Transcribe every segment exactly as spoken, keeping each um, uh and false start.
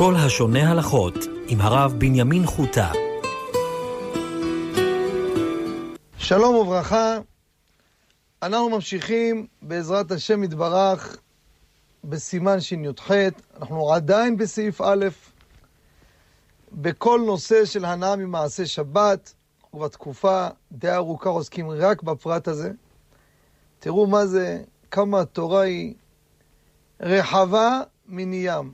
כל השונה הלכות עם הרב בנימין חוטה. שלום וברכה. אנחנו ממשיכים בעזרת השם יתברך בסימן שי"ח. אנחנו עדיין בסעיף א', בכל נושא של הנאה ממעשה שבת, ובתקופה די ארוכה עוסקים רק בפרט הזה. תראו מה זה, כמה התורה היא רחבה מני ים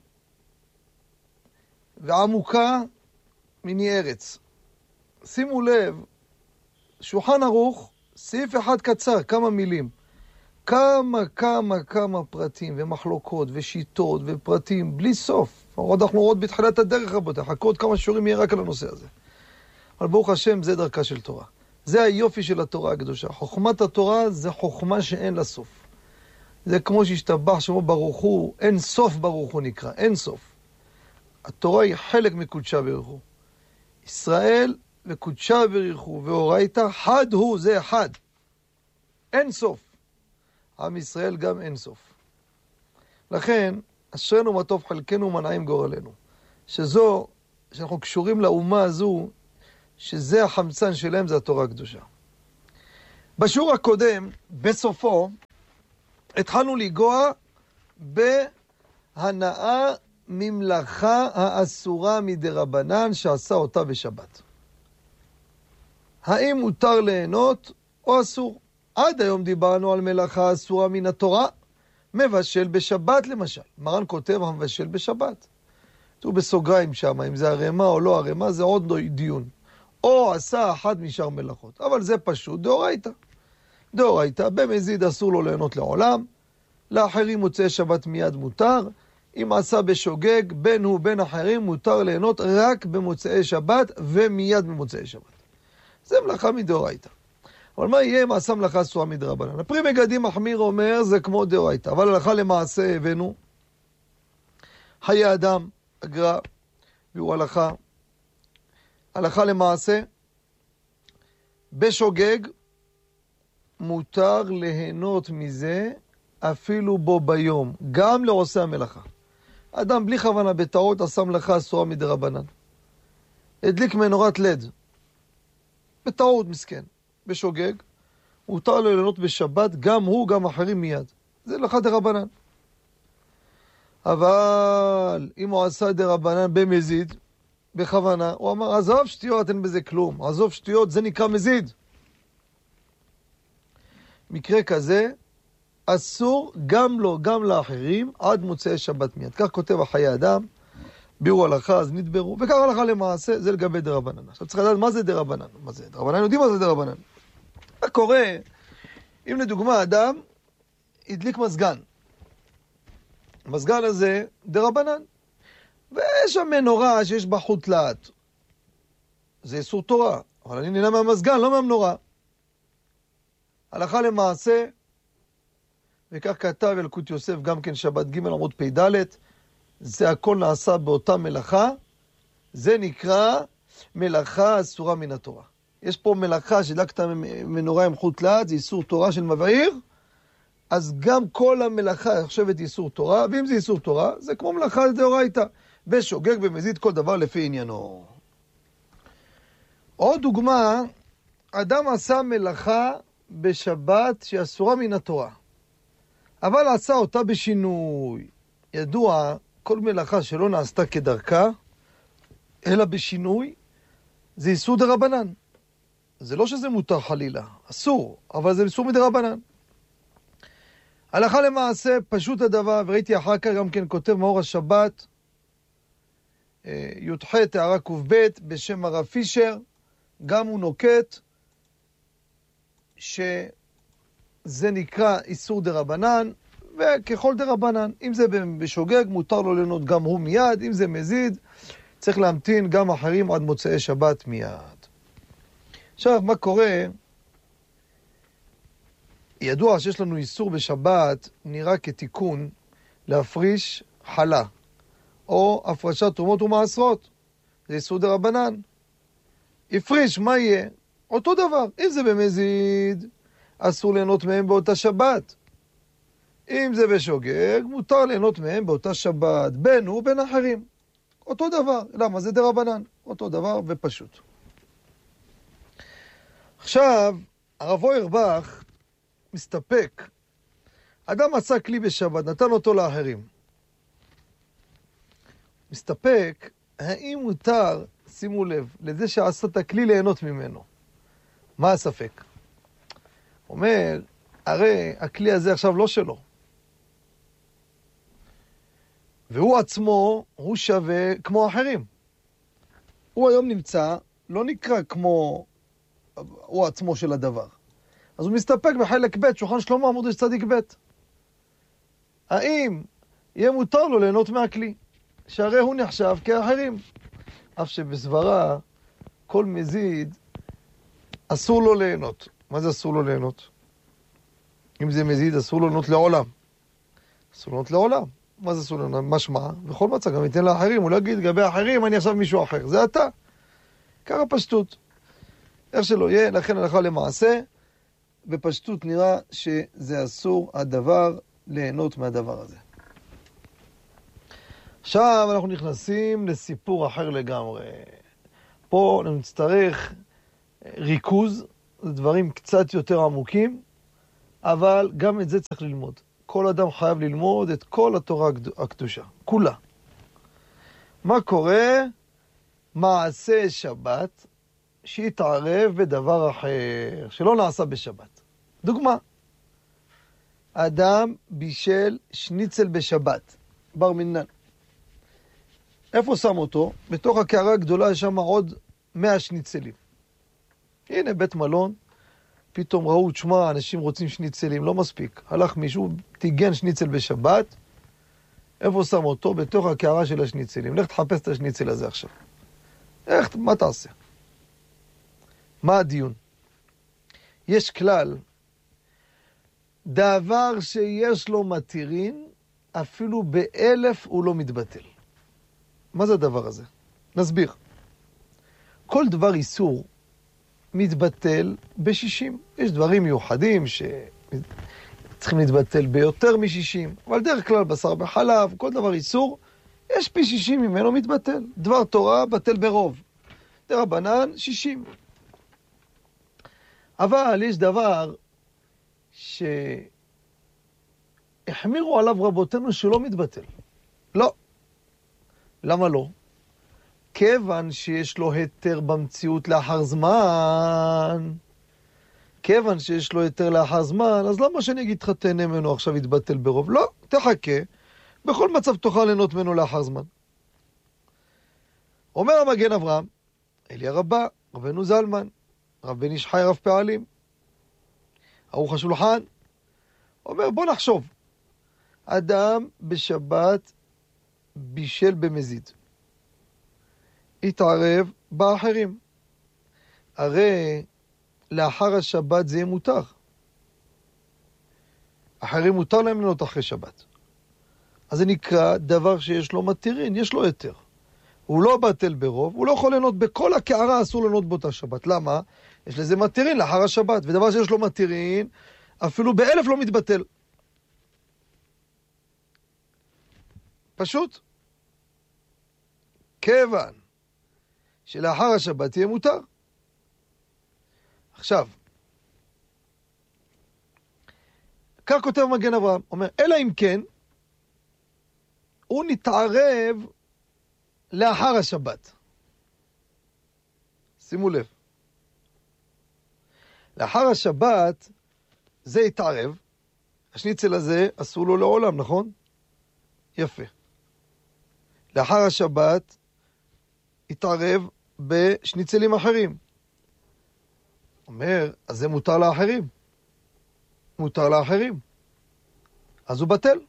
ועמוקה מני ארץ. שימו לב, שולחן ערוך, סעיף אחד קצר, כמה מילים. כמה, כמה, כמה פרטים ומחלוקות ושיטות ופרטים, בלי סוף. אנחנו עוד בתחילת הדרך רבותיי, חכו עוד כמה שיעורים יהיה רק על הנושא הזה. אבל ברוך השם, זה דרכה של תורה. זה היופי של התורה הקדושה. חוכמת התורה זה חוכמה שאין לה סוף. זה כמו שהשתבח שמו ברוך הוא, אין סוף ברוך הוא נקרא, אין סוף. התורה היא חלק מקודשה ברוך הוא. ישראל וקודשה ברוך הוא ואורייתא חד הוא, זה אחד. אין סוף. עם ישראל גם אין סוף. לכן, אשרנו מה טוב חלקנו ומנעים גורלנו. שזו, שאנחנו קשורים לאומה הזו, שזה החמצן שלהם, זה התורה הקדושה. בשיעור הקודם, בסופו, התחלנו לגוע בהנאה ממלאכה האסורה מדרבנן שעשה אותה בשבת. האם מותר ליהנות או אסור? עד היום דיברנו על מלאכה אסורה מן התורה, מבשל בשבת למשל. מרן כותב המבשל בשבת. תראו בסוגריים שם, אם זה הרמה או לא הרמה, זה עוד דיון. או עשה אחד משאר מלאכות. אבל זה פשוט דאורייתא. דאורייתא, במזיד אסור לו ליהנות לעולם, לאחרים מוצאי שבת מיד מותר, אם עשה בשוגג, בין הוא בין אחרים, מותר ליהנות רק במוצאי שבת ומיד במוצאי שבת. זה מלאכה מדאורייתא. אבל מה יהיה אם עשה מלאכה אסורה מדרבנן? הפרי מגדים מחמיר אומר, זה כמו דאורייתא, אבל הלכה למעשה הבאנו חיי אדם, הגר"א, והוא הלכה, הלכה למעשה, בשוגג מותר ליהנות מזה אפילו בו ביום, גם לעושה המלאכה. אדם בלי כוונה בטעות עשה מלאכה אסורה מדרבנן. הדליק מנורת לד. בטעות מסכן. בשוגג, מותר לו ליהנות בשבת, גם הוא, גם אחרים מיד. זה מלאכה דרבנן. אבל אם הוא עשה דרבנן במזיד, בכוונה, הוא אמר, עזוב שטויות, אין בזה כלום. עזוב שטויות, זה נקרא מזיד. מקרה כזה, אסור גם לו, גם לאחרים, עד מוצאי שבת מיד. כך כותב החיי אדם, ביאור הלכה, אז נדברו, וכך הלכה למעשה, זה לגבי דרבנן. עכשיו צריך לדעת מה זה דרבנן. מה זה דרבנן? יודעים מה זה דרבנן. מה קורה, אם לדוגמה אדם הדליק מזגן. המזגן הזה דרבנן. ויש שם מנורה שיש בה חוט להט. זה איסור תורה. אבל אני נהנה מהמזגן, לא מהמנורה. הלכה למעשה, וכך כתב ילקוט יוסף גם כן שבת ג' עמוד פ"ד, זה הכל נעשה באותה מלאכה, זה נקרא מלאכה אסורה מן התורה. יש פה מלאכה שדלקת מנורה עם חוט להט, זה איסור תורה של מבעיר, אז גם כל המלאכה חושבת איסור תורה, ואם זה איסור תורה, זה כמו מלאכה דאורייתא, בשוגג במזיד כל דבר לפי עניינו. עוד דוגמה, אדם עשה מלאכה בשבת שאסורה מן התורה, אבל עשה אותה בשינוי. ידוע, כל מלאכה שלא נעשתה כדרכה, אלא בשינוי, זה איסור דרבנן. זה לא שזה מותר חלילה, אסור, אבל זה איסור מדרבנן. הלכה למעשה, פשוט הדבר, וראיתי אחר כך גם כן כותב מאור השבת, י"ח הערה ק"ב, בשם הרב פישר, גם הוא נוקט, שזה נקרא איסור דרבנן, וככל דרבנן, אם זה בשוגג, מותר לו ליהנות גם הוא מיד, אם זה מזיד, צריך להמתין גם אחרים עד מוצאי שבת מיד. עכשיו, מה קורה? ידוע שיש לנו איסור בשבת, נראה כתיקון, להפריש חלה, או הפרשת תרומות ומעשרות. זה איסור דרבנן. הפריש, מה יהיה? אותו דבר. אם זה במזיד, אסור ליהנות מהם באותה שבת. אם זה בשוגג, מותר ליהנות מהם באותה שבת, בין הוא בין אחרים. אותו דבר. למה? זה דרבנן. אותו דבר ופשוט. עכשיו, הרב אוירבך מסתפק. אדם עשה כלי בשבת, נתן אותו לאחרים. מסתפק, האם מותר, שימו לב, לזה שעשה את הכלי ליהנות ממנו? מה הספק? אומר, הרי הכלי הזה עכשיו לא שלו. והוא עצמו, הוא שווה כמו אחרים. הוא היום נמצא, לא נקרא כמו הוא עצמו של הדבר. אז הוא מסתפק בחלק ב', שולחן שלמה עמוד צדיק ב'. האם יהיה מותר לו ליהנות מהכלי? שהרי הוא נחשב כאחרים. אף שבסברה, כל מזיד אסור לו ליהנות. מה זה אסור לו ליהנות? אם זה מזיד, אסור לו ליהנות לעולם. אסור לו ליהנות לעולם. מה זה אסור לו ליהנות? משמע, בכל מצב, גם ייתן לאחרים. הוא לא יגיד, לגבי האחרים, אני עכשיו מישהו אחר. זה אתה. ככה פשטות. איך שלא יהיה, לכן הלכה למעשה, בפשטות נראה שזה אסור הדבר ליהנות מהדבר הזה. עכשיו אנחנו נכנסים לסיפור אחר לגמרי. פה נצטרך ריכוז, זה דברים קצת יותר עמוקים, אבל גם את זה צריך ללמוד. כל אדם חייב ללמוד את כל התורה הקדושה, כולה. מה קורה? מעשה שבת שהתערב בדבר אחר, שלא נעשה בשבת. דוגמה, אדם בישל שניצל בשבת, בר מינן. איפה שם אותו? בתוך הקערה הגדולה יש שם עוד מאה שניצלים. הנה בית מלון, פתאום ראו, תשמע, אנשים רוצים שניצלים, לא מספיק. הלך מישהו, תיגן שניצל בשבת, איפה שם אותו? בתוך הקערה של השניצלים. לך תחפש את השניצל הזה עכשיו. איך, מה תעשה? מה הדיון? יש כלל, דבר שיש לו מתירין, אפילו באלף הוא לא מתבטל. מה זה הדבר הזה? נסביר. כל דבר איסור מתבטל בשישים. יש דברים מיוחדים שצריכים להתבטל ביותר משישים, אבל דרך כלל בשר בחלב, כל דבר איסור, יש פי שישים ממנו מתבטל. דבר תורה בטל ברוב. דרבנן שישים. אבל יש דבר שהחמירו עליו רבותינו שלא מתבטל. לא. למה לא? כיוון שיש לו היתר במציאות לאחר זמן, כיוון שיש לו היתר לאחר זמן, אז למה שאני אגיד לך תהנה ממנו עכשיו יתבטל ברוב? לא, תחכה. בכל מצב תוכל ליהנות ממנו לאחר זמן. אומר המגן אברהם, אליה רבה, רבנו זלמן, רב בן איש חי רב פעלים, ערוך השולחן, אומר בוא נחשוב, אדם בשבת בישל במזיד, התערב באחרים, הרי לאחר השבת זה יהיה מותר, אחרים מותר להם ליהנות אחרי שבת, אז זה נקרא דבר שיש לו מתירין, יש לו היתר, הוא לא בטל ברוב, הוא לא יכול ליהנות בכל הקערה, אסור ליהנות באותה שבת. למה? יש לזה מתירין לאחר השבת, ודבר שיש לו מתירין, אפילו באלף לא מתבטל. פשוט. כיוון שלאחר השבת יהיה מותר. עכשיו, כך כותב מגן אברהם, אומר, אלא אם כן, הוא נתערב לאחר השבת. שימו לב. לאחר השבת זה יתערב. השניצל הזה אסור לו לעולם, נכון? יפה. לאחר השבת יתערב בשניצלים אחרים. אומר, אז זה מותר לאחרים. מותר לאחרים. אז הוא בטל.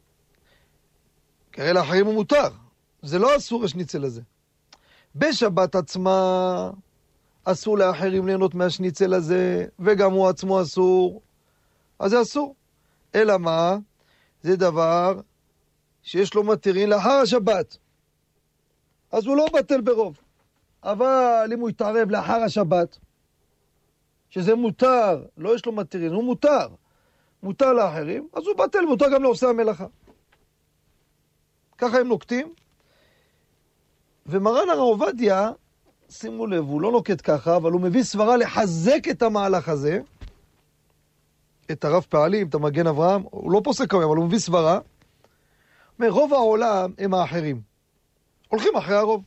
כי הרי לאחרים הוא מותר. זה לא אסור השניצל הזה. בשבת עצמה אסור לאחרים ליהנות מהשניצל הזה, וגם הוא עצמו אסור. אז זה אסור. אלא מה? זה דבר שיש לו מתירין לאחר השבת. אז הוא לא בטל ברוב. אבל אם הוא יתערב לאחר השבת, שזה מותר, לא יש לו מתירין, הוא מותר. מותר לאחרים, אז הוא בטל, מותר גם לעושה המלאכה. ככה הם נוקטים. ומרן הרב עובדיה, שימו לב, הוא לא נוקט ככה, אבל הוא מביא סברה לחזק את המהלך הזה, את הרב פעלים, את המגן אברהם, הוא לא פוסק כמובן, אבל הוא מביא סברה, אומר, רוב העולם הם האחרים. הולכים אחרי הרוב.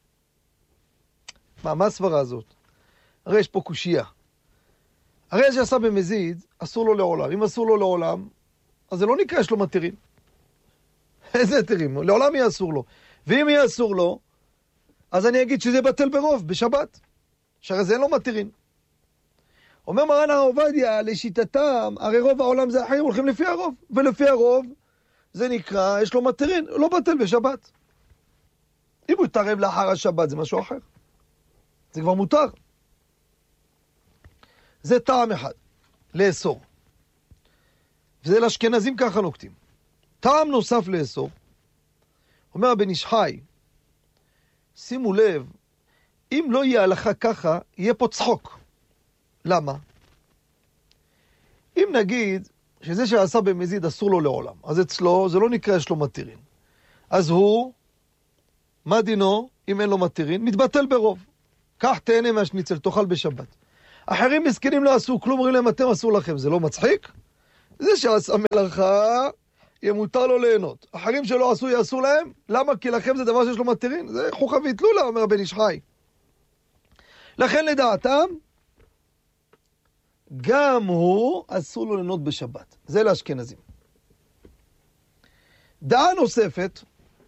מה, מה הסברה הזאת? הרי יש פה קושייה. הרי שעשה במזיד, אסור לו לעולם. אם אסור לו לעולם, אז זה לא נקרא יש לו מתירים. איזה מתירים? לעולם יהיה אסור לו. ואם יהיה אסור לו, אז אני אגיד שזה בטל ברוב, בשבת. שהרי זה אין לו מתירים. אומר מרן הרב עובדיה, לשיטתם, הרי רוב העולם זה אחרים, הולכים לפי הרוב. ולפי הרוב, זה נקרא, יש לו מתירים, לא בטל בשבת. אם הוא יתערב לאחר השבת, זה משהו אחר. זה כבר מותר. זה טעם אחד, לאסור. וזה לאשכנזים ככה נוקטים. טעם נוסף לאסור, אומר הבן איש חי, שימו לב, אם לא יהיה הלכה ככה, יהיה פה צחוק. למה? אם נגיד שזה שעשה במזיד אסור לו לעולם, אז אצלו זה לא נקרא יש לו מתירין. אז הוא, מה דינו אם אין לו מתירין? מתבטל ברוב. כך תהנה מהשניצל, תאכל בשבת. אחרים מסכנים לא עשו כלום, אומרים להם אתם אסור לכם, זה לא מצחיק? זה שעשה מלאכה, יהיה מותר לו ליהנות. אחרים שלא עשו יעשו להם, למה? כי לכם זה דבר שיש לו מתירין, זה חוכא ואטלולא, אומר הבן איש חי. לכן לדעתם, גם הוא אסור לו ליהנות בשבת. זה לאשכנזים. דעה נוספת,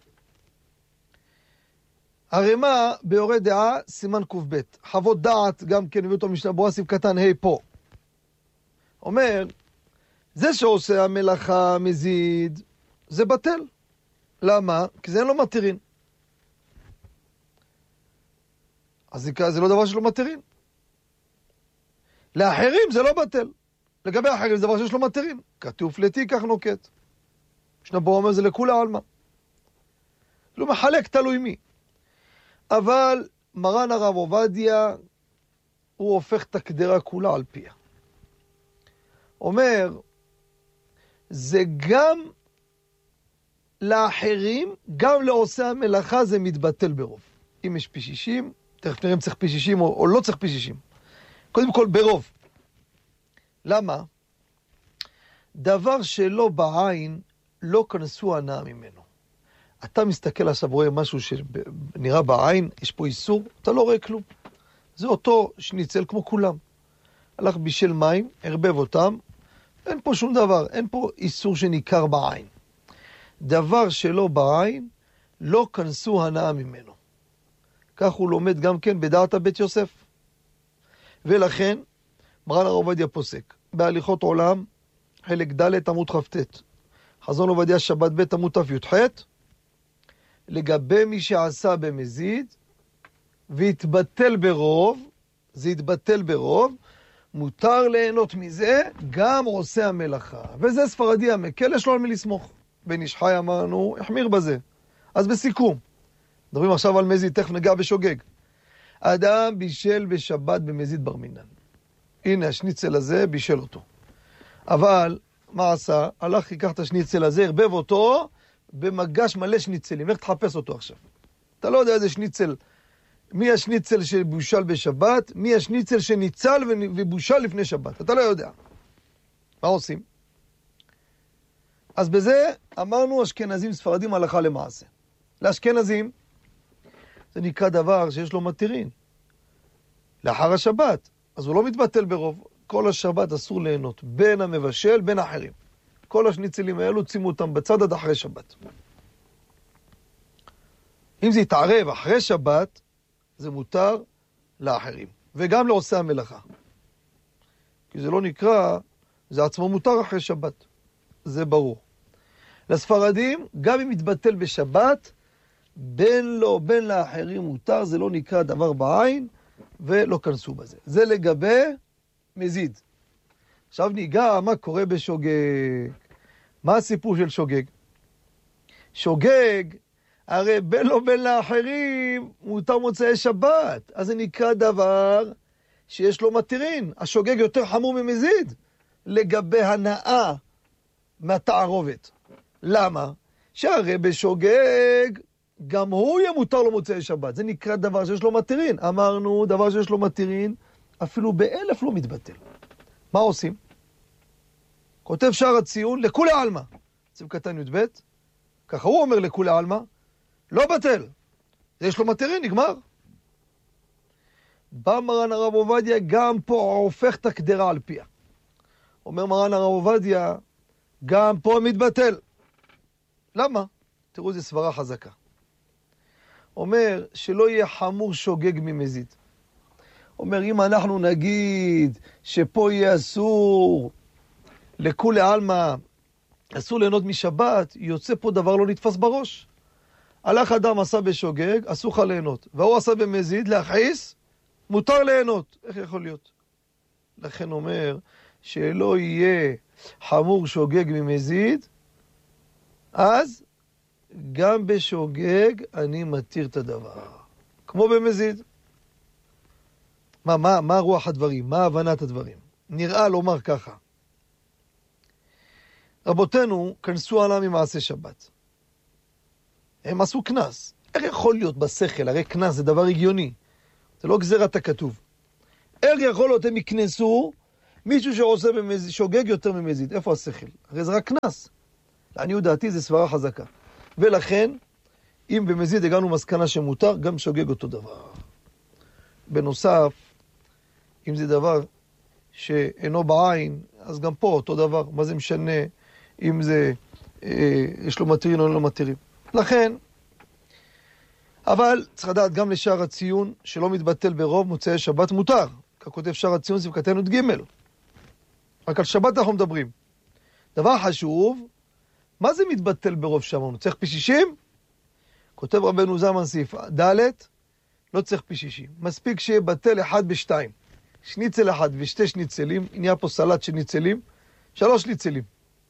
הרמ"א ביורה דעה, סימן ק"ב. חוות דעת, גם כן הביא אותו משנה ברורה, סעיף קטן ה' פה. אומר, זה שעושה המלאכה מזיד, זה בטל. למה? כי זה אין לו מתירין. אז זה לא דבר שלא מתירין. לאחרים זה לא בטל. לגבי האחרים זה דבר שיש לו מתירין. כתוב פלטי כך נוקט. משנה ברורה אומר זה לכולי עלמא. לא מחלק תלוי מי. אבל מרן הרב עובדיה, הוא הופך את הקדרה כולה על פיה. אומר, זה גם לאחרים, גם לעושה המלאכה זה מתבטל ברוב. אם יש פי שישים, תכף נראה אם צריך פי שישים או, או לא צריך פי שישים. קודם כל ברוב. למה? דבר שלא בעין, לא כנסו הנאה ממנו. אתה מסתכל עכשיו, רואה משהו שנראה בעין, יש פה איסור, אתה לא רואה כלום. זה אותו שניצל כמו כולם. הלך בישל מים, הרבב אותם, אין פה שום דבר, אין פה איסור שניכר בעין. דבר שלא בעין, לא כנסו הנאה ממנו. כך הוא לומד גם כן בדעת הבית יוסף. ולכן, מרן הרב עובדיה פוסק, בהליכות עולם, חלק ד' עמוד כ"ט, חזון עובדיה שבת ב' עמוד ת"ח, לגבי מי שעשה במזיד, והתבטל ברוב, זה התבטל ברוב, מותר ליהנות מזה, גם עושה המלאכה. וזה ספרדי המקל, יש לו על מי לסמוך. בן איש חי אמרנו, החמיר בזה. אז בסיכום, מדברים עכשיו על מזיד, תכף נגע בשוגג. אדם בישל בשבת במזיד בר מינן. הנה השניצל הזה, בישל אותו. אבל, מה עשה? הלך, ייקח את השניצל הזה, הרבב אותו, במגש מלא שניצלים. איך תחפש אותו עכשיו? אתה לא יודע איזה שניצל, מי השניצל שבושל בשבת, מי השניצל שניצל ובושל לפני שבת. אתה לא יודע. מה עושים? אז בזה אמרנו אשכנזים ספרדים הלכה למעשה. לאשכנזים זה נקרא דבר שיש לו מתירין. לאחר השבת, אז הוא לא מתבטל ברוב. כל השבת אסור ליהנות, בין המבשל, בין האחרים. כל השניצלים האלו שימו אותם בצד עד אחרי שבת. אם זה יתערב אחרי שבת, זה מותר לאחרים. וגם לעושה המלאכה. כי זה לא נקרא, זה עצמו מותר אחרי שבת. זה ברור. לספרדים, גם אם יתבטל בשבת, בין לו, בין לאחרים מותר, זה לא נקרא דבר בעין, ולא כנסו בזה. זה לגבי מזיד. עכשיו ניגע מה קורה בשוגג. מה הסיפור של שוגג? שוגג, הרי בין לו בין לאחרים מותר מוצאי שבת. אז זה נקרא דבר שיש לו מתירין. השוגג יותר חמור ממזיד. לגבי הנאה מהתערובת. למה? שהרי בשוגג גם הוא יהיה מותר לו מוצאי שבת. זה נקרא דבר שיש לו מתירין. אמרנו, דבר שיש לו מתירין, אפילו באלף לא מתבטל. מה עושים? כותב שער הציון, לכולי עלמא. סעיף קטן י"ב, ככה הוא אומר לכולי עלמא, לא בטל. יש לו מתירין, נגמר. בא מרן הרב עובדיה, גם פה הופך את הקדרה על פיה. אומר מרן הרב עובדיה, גם פה מתבטל. למה? תראו איזה סברה חזקה. אומר שלא יהיה חמור שוגג ממזיד. אומר אם אנחנו נגיד שפה יהיה אסור לכולי עלמא, אסור ליהנות משבת, יוצא פה דבר לא נתפס בראש. הלך אדם עשה בשוגג, אסור לך ליהנות. והוא עשה במזיד, להכעיס, מותר ליהנות. איך יכול להיות? לכן אומר שלא יהיה חמור שוגג ממזיד, אז גם בשוגג אני מתיר את הדבר. כמו במזיד. מה, מה, מה רוח הדברים? מה הבנת הדברים? נראה לומר ככה. רבותינו כנסו עליו ממעשה שבת. הם עשו כנס. איך יכול להיות בשכל? הרי כנס זה דבר הגיוני. זה לא גזירת הכתוב. איך יכול להיות הם יכנסו מישהו שעושה במזיד, שוגג יותר ממזיד? איפה השכל? הרי זה רק כנס. לעניות דעתי זה סברה חזקה. ולכן, אם במזיד הגענו מסקנה שמותר, גם שוגג אותו דבר. בנוסף, אם זה דבר שאינו בעין, אז גם פה אותו דבר. מה זה משנה אם זה, אה, יש לו מתירין או אין לו מתירין. לכן, אבל צריך לדעת גם לשער הציון שלא מתבטל ברוב מוצאי שבת מותר. ככותב שער הציון סעיף קטן י"ג. רק על שבת אנחנו מדברים. דבר חשוב, מה זה מתבטל ברוב שאמרנו? צריך פי שישים? כותב רבנו זמן סעיף ד', לא צריך פי שישים. מספיק שיהיה בטל אחד בשתיים. שניצל אחד ושתי שניצלים, נהיה פה סלט של ניצלים, שלוש ניצלים.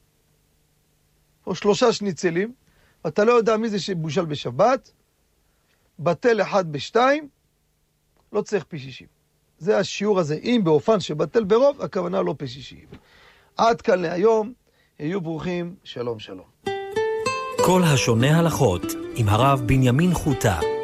או שלושה שניצלים, ואתה לא יודע מי זה שבושל בשבת, בטל אחד בשתיים, לא צריך פי שישים. זה השיעור הזה. אם באופן שבטל ברוב, הכוונה לא פי שישים. עד כאן להיום, היו ברוכים, שלום שלום. כל השונה הלכות עם הרב בנימין חוטה.